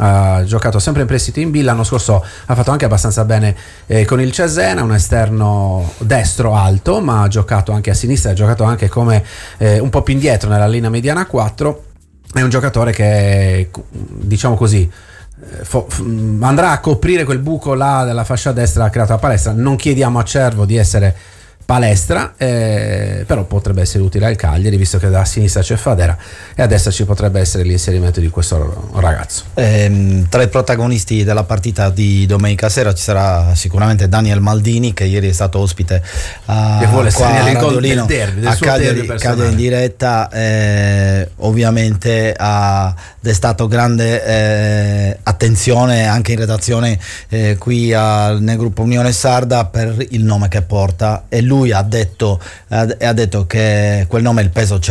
ha giocato sempre in prestito in B, l'anno scorso ha fatto anche abbastanza bene con il Cesena, un esterno destro alto, ma ha giocato anche a sinistra, ha giocato anche come un po' più indietro nella linea mediana 4. È un giocatore che, diciamo così, andrà a coprire quel buco là della fascia destra creato a Palestra. Non chiediamo a Cervo di essere Palestra, però potrebbe essere utile al Cagliari, visto che da sinistra c'è Fadera e a destra ci potrebbe essere l'inserimento di questo ragazzo. Tra i protagonisti della partita di domenica sera ci sarà sicuramente Daniel Maldini, che ieri è stato ospite che vuole segnare il gol del derby, a Cagliari in diretta. Ovviamente ha destato grande attenzione anche in redazione qui nel gruppo Unione Sarda per il nome che porta, e lui ha detto che quel nome il peso